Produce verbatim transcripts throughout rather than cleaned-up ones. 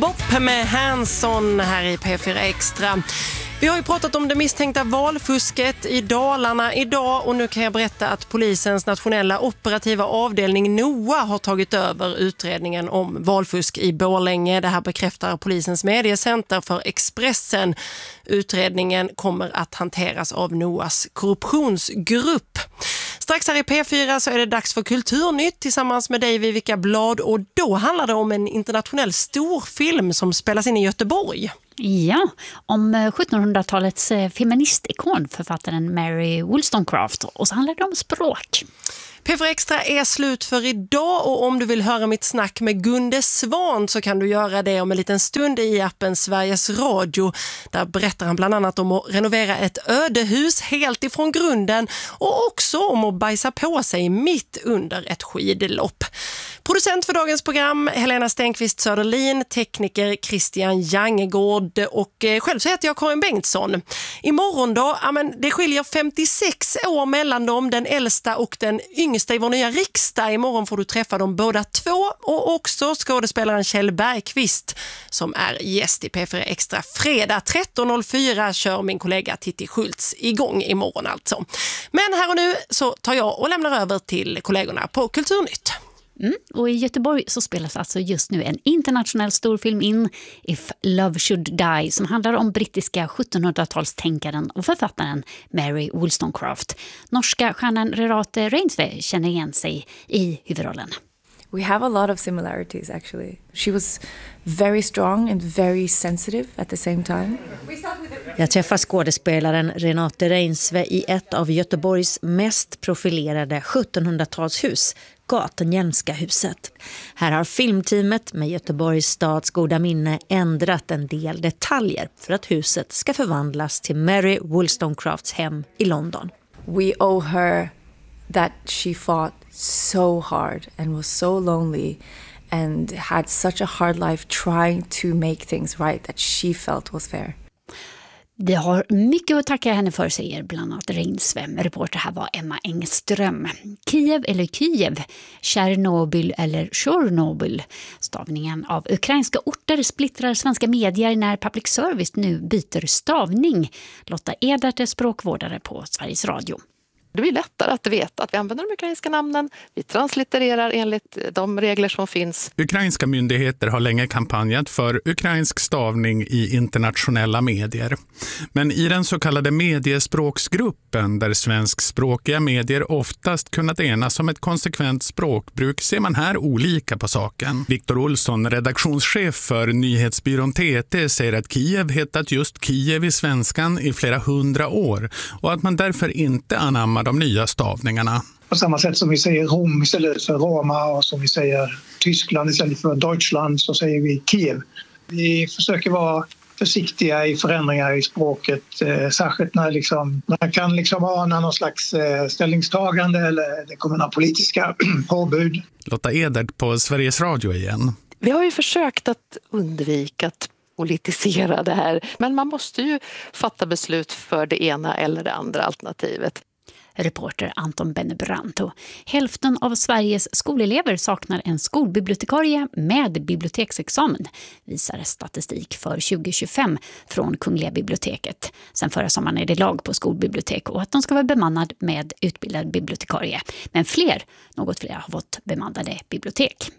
Mopp med Hanson här i P fyra Extra. Vi har ju pratat om det misstänkta valfusket i Dalarna idag och nu kan jag berätta att polisens nationella operativa avdelning NOA har tagit över utredningen om valfusk i Borlänge. Det här bekräftar polisens mediecenter för Expressen. Utredningen kommer att hanteras av NOAs korruptionsgrupp. Strax här i P fyra så är det dags för Kulturnytt tillsammans med dig Vivica Blad och då handlar det om en internationell storfilm som spelas in i Göteborg. Ja, om sjuttonhundratalets feministikon, författaren Mary Wollstonecraft, och så handlar det om språk. P fyra Extra är slut för idag och om du vill höra mitt snack med Gunde Svan så kan du göra det om en liten stund i appen Sveriges Radio. Där berättar han bland annat om att renovera ett ödehus helt ifrån grunden och också om att bajsa på sig mitt under ett skidlopp. Producent för dagens program Helena Stenqvist Söderlin, tekniker Christian Jangegård och själv så heter jag Karin Bengtsson. Imorgon då, ja men det skiljer femtiosex år mellan dem, den äldsta och den yngsta i vår nya riksdag. Imorgon får du träffa dem båda två och också skådespelaren Kjell Bergqvist som är gäst i P fyra Extra. Fredag tretton noll fyra kör min kollega Titti Schultz igång imorgon alltså. Men här och nu så tar jag och lämnar över till kollegorna på Kulturnytt. Mm. Och i Göteborg så spelas alltså just nu en internationell storfilm in, If Love Should Die, som handlar om brittiska sjuttonhundratalstänkaren och författaren Mary Wollstonecraft. Norska stjärnan Renate Reinsve känner igen sig i huvudrollen. We have a lot of similarities actually. She was very strong and very sensitive at the same time. Jag träffar skådespelaren Renate Reinsve i ett av Göteborgs mest profilerade sjuttonhundratalshus, Gatenhjelmska huset. Här har filmteamet med Göteborgs stads goda minne ändrat en del detaljer för att huset ska förvandlas till Mary Wollstonecrafts hem i London. We owe her that she fought so hard and was so lonely and had such a hard life trying to make things right that she felt was fair. Det har mycket att tacka henne för, säger bland annat Reinsve. Reporter här var Emma Engström. Kiev eller Kiev, Tjernobyl eller Tjernobyl. Stavningen av ukrainska orter splittrar svenska medier när public service nu byter stavning. Lotta Edert är språkvårdare på Sveriges Radio. Det blir lättare att veta att vi använder de ukrainska namnen. Vi translittererar enligt de regler som finns. Ukrainska myndigheter har länge kampanjat för ukrainsk stavning i internationella medier. Men i den så kallade mediespråksgruppen där svenskspråkiga medier oftast kunnat enas om ett konsekvent språkbruk ser man här olika på saken. Viktor Olsson, redaktionschef för nyhetsbyrån T T, säger att Kiev hetat just Kiev i svenskan i flera hundra år och att man därför inte anammar de nya stavningarna. På samma sätt som vi säger Rom istället för Roma och som vi säger Tyskland istället för Deutschland så säger vi Kiev. Vi försöker vara försiktiga i förändringar i språket, eh, särskilt när liksom, man kan liksom ana någon slags eh, ställningstagande eller det kommer några politiska påbud. Lotta Edert på Sveriges Radio igen. Vi har ju försökt att undvika att politisera det här, men man måste ju fatta beslut för det ena eller det andra alternativet. Reporter Anton Bennebranto. Hälften av Sveriges skolelever saknar en skolbibliotekarie med biblioteksexamen, visar statistik för tjugo tjugofem från Kungliga biblioteket. Sen förra sommaren är det lag på skolbibliotek och att de ska vara bemannad med utbildad bibliotekarie. Men fler, något fler har fått bemannade bibliotek.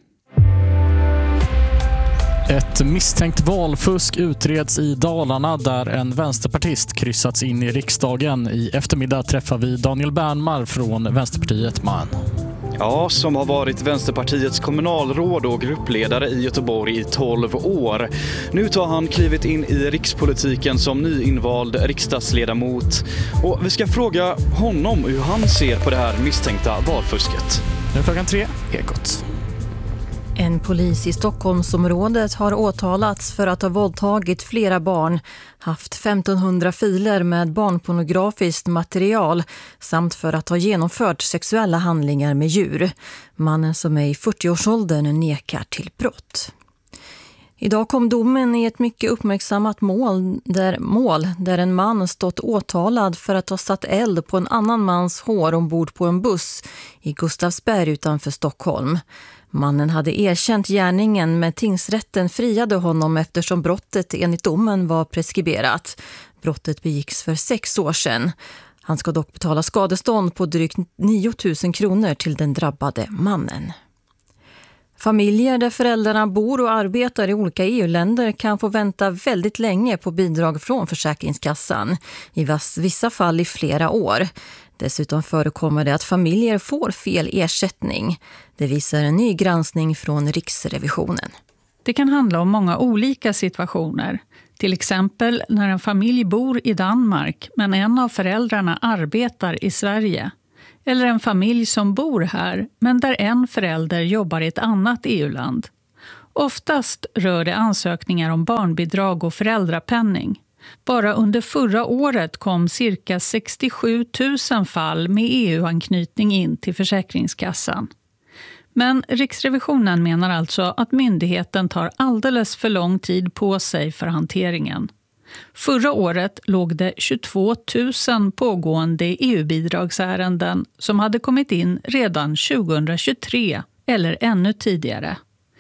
Ett misstänkt valfusk utreds i Dalarna där en vänsterpartist kryssats in i riksdagen. I eftermiddag träffar vi Daniel Bernmar från Vänsterpartiet Man. Ja, som har varit Vänsterpartiets kommunalråd och gruppledare i Göteborg i tolv år. Nu tar han klivit in i rikspolitiken som nyinvald riksdagsledamot. Och vi ska fråga honom hur han ser på det här misstänkta valfusket. Nu är klockan tre, Ekot. En polis i Stockholmsområdet har åtalats för att ha våldtagit flera barn, haft femtonhundra filer med barnpornografiskt material samt för att ha genomfört sexuella handlingar med djur. Mannen som är i fyrtioårsåldern nekar till brott. Idag kom domen i ett mycket uppmärksammat mål där, mål där en man stått åtalad för att ha satt eld på en annan mans hår ombord på en buss i Gustavsberg utanför Stockholm. Mannen hade erkänt gärningen, men tingsrätten friade honom eftersom brottet enligt domen var preskriberat. Brottet begicks för sex år sedan. Han ska dock betala skadestånd på drygt nio tusen kronor till den drabbade mannen. Familjer där föräldrarna bor och arbetar i olika E U-länder kan få vänta väldigt länge på bidrag från Försäkringskassan. I vissa fall i flera år. Dessutom förekommer det att familjer får fel ersättning. Det visar en ny granskning från Riksrevisionen. Det kan handla om många olika situationer. Till exempel när en familj bor i Danmark men en av föräldrarna arbetar i Sverige. Eller en familj som bor här men där en förälder jobbar i ett annat E U-land. Oftast rör det ansökningar om barnbidrag och föräldrapenning. Bara under förra året kom cirka sextiosju tusen fall med E U-anknytning in till Försäkringskassan. Men Riksrevisionen menar alltså att myndigheten tar alldeles för lång tid på sig för hanteringen. Förra året låg det tjugotvå tusen pågående E U-bidragsärenden som hade kommit in redan tjugohundratjugotre eller ännu tidigare.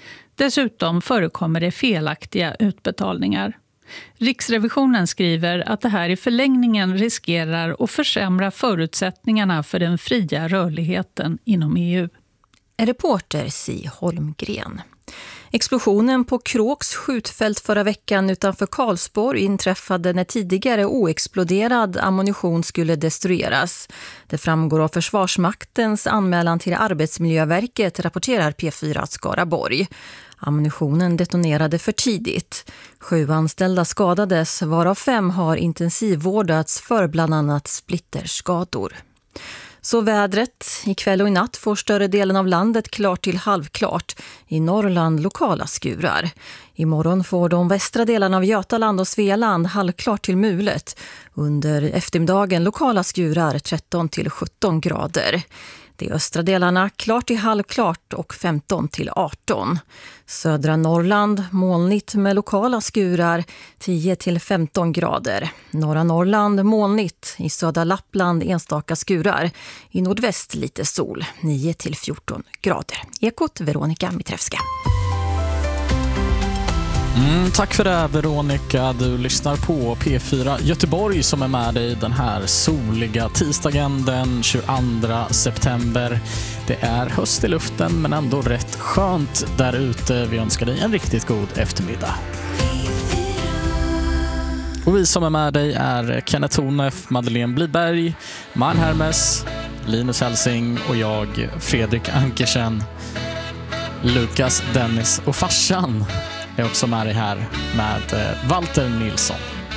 Dessutom förekommer det felaktiga utbetalningar. Riksrevisionen skriver att det här i förlängningen riskerar att försämra förutsättningarna för den fria rörligheten inom E U. En reporter Si Holmgren. Explosionen på Kråks skjutfält förra veckan utanför Karlsborg inträffade när tidigare oexploderad ammunition skulle destrueras. Det framgår av Försvarsmaktens anmälan till Arbetsmiljöverket, rapporterar P fyra Skaraborg. Ammunitionen detonerade för tidigt. Sju anställda skadades, varav fem har intensivvårdats för bland annat splitterskador. Så vädret. Ikväll och i natt får större delen av landet klart till halvklart. I Norrland lokala skurar. Imorgon får de västra delarna av Götaland och Svealand halvklart till mulet. Under eftermiddagen lokala skurar tretton till sjutton grader. De östra delarna klart till halvklart och femton till arton. Södra Norrland molnigt med lokala skurar tio till femton grader. Norra Norrland molnigt, i södra Lappland enstaka skurar. I nordväst lite sol, nio till fjorton grader. Ekot Veronica Mitrevska. Mm, tack för det, Veronica. Du lyssnar på P fyra Göteborg som är med dig den här soliga tisdagen den tjugoandra september. Det är höst i luften men ändå rätt skönt där ute. Vi önskar dig en riktigt god eftermiddag. Och vi som är med dig är Kenneth Tornef, Madeleine Bliberg, Man Hermes, Linus Helsing och jag, Fredrik Ankersen. Lukas, Dennis och farsan är också med dig här med Walter Nilsson.